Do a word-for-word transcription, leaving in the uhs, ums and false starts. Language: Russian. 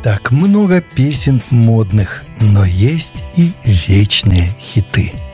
Так много песен модных, но есть и вечные хиты.